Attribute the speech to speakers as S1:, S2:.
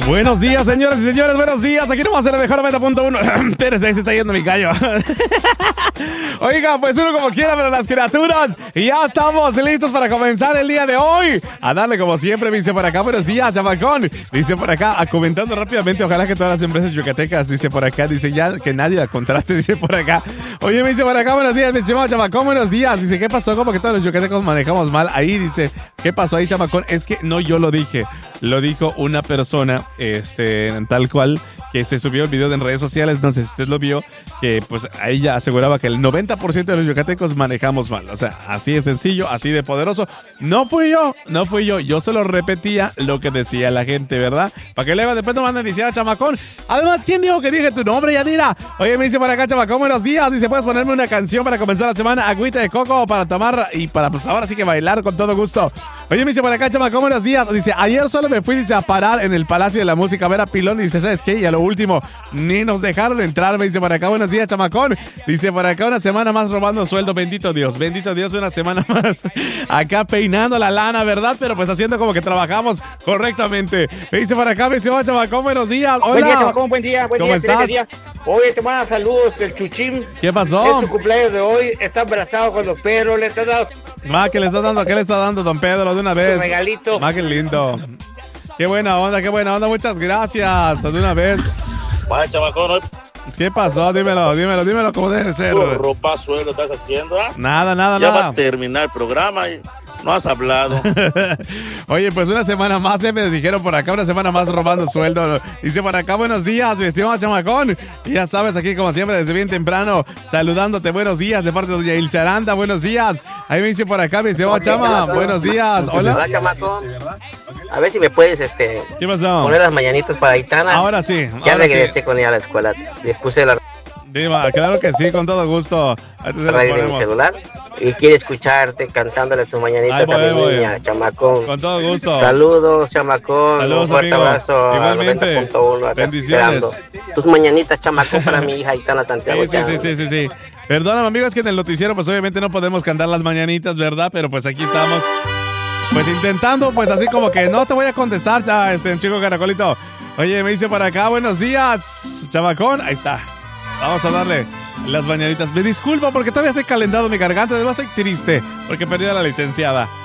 S1: Buenos días, señoras y señores, buenos días. Aquí nomás en la mejor 90.1. Espérense, ahí se está yendo mi gallo. Oiga, pues uno como quiera, pero las criaturas. Y ya estamos listos para comenzar el día de hoy. A darle como siempre, me dice por acá, buenos días, chamacón. Dice por acá, comentando rápidamente, ojalá que todas las empresas yucatecas, dice por acá, dice ya que nadie la contrate, dice por acá. Oye, me dice por acá, buenos días, mi chamacón, buenos días. Dice, ¿qué pasó? Como que todos los yucatecos manejamos mal. Ahí dice, ¿qué pasó ahí, chamacón? Es que no yo lo dije, lo dijo una persona, tal cual, que se subió el video en redes sociales. Entonces, usted lo vio, que pues a ella aseguraba que el 90% de los yucatecos manejamos mal. O sea, así de sencillo, así de poderoso. No fui yo, yo solo repetía lo que decía la gente, ¿verdad? Para que luego después no manden diciendo, chamacón. Además, ¿quién dijo que dije tu nombre, Yadira? Oye, me dice por acá, chamacón, buenos días. Dice, ¿puedes ponerme una canción para comenzar la semana? Agüita de coco para tomar y para pues ahora sí que bailar con todo gusto. Oye, me dice por acá, chamacón, buenos días. Dice, ayer solo me fui, dice, a parar en el Palacio de la Música a ver a Pilón. Dice, ¿sabes qué? Y a lo último, ni nos dejaron entrar. Me dice por acá, buenos días, chamacón. Dice por acá, una semana más robando sueldo. Bendito Dios, una semana más acá peinando la lana, ¿verdad? Pero pues haciendo como que trabajamos correctamente. Me dice por acá, me dice, chamacón, buenos días. Hola.
S2: Buen día, chamacón, buen día,
S1: ¿Cómo estás?
S2: día. Oye, te manda saludos el Chuchín.
S1: ¿Qué pasó?
S2: Es su cumpleaños de hoy, está abrazado con los perros, le está dando
S1: ¿Qué le está dando? ¿Qué le está dando, don Pedro, de una vez?
S2: su regalito.
S1: Qué lindo. Qué buena onda, muchas gracias. De una vez.
S3: Vaya, chamacón,
S1: ¿Qué pasó? Dímelo como debe ser.
S3: ¿qué ropa suelo estás haciendo?
S1: Nada.
S3: Ya va a terminar el programa y no has hablado.
S1: Oye, pues una semana más, me dijeron por acá, una semana más robando sueldo. Dice por acá, buenos días, mi estimado chamacón. Y ya sabes, aquí como siempre, desde bien temprano, saludándote, buenos días, de parte de doña Ilse Aranda, buenos días. Ahí me dice por acá, mi estimado chama, buenos días. Hola,
S4: chamacón. A ver si me puedes
S1: ¿qué pasó?
S4: poner las mañanitas para Aitana.
S1: Ahora sí.
S4: Ya regresé con ella a la escuela. Le puse la
S1: Diva, claro que sí, con todo gusto. Ahí te
S4: radio de mi celular y quiere escucharte cantándole sus mañanitas a mi niña, chamacón.
S1: Con todo gusto.
S4: Saludos, chamacón.
S1: Saludos,
S4: un fuerte
S1: amigo.
S4: abrazo al
S1: Igualmente.
S4: 90.1.
S1: Bendiciones.
S4: Tus mañanitas, chamacón, para mi hija Aitana Santiago.
S1: Sí. Perdóname, amigos, que en el noticiero pues obviamente no podemos cantar las mañanitas, ¿verdad? Pero pues aquí estamos, pues intentando, pues así como que no te voy a contestar ya, chico caracolito. Oye, me dice por acá, buenos días, chamacón. Ahí está. Vamos a darle las mañanitas. Me disculpo porque todavía estoy calentado mi garganta. Además estoy triste porque perdí a la licenciada.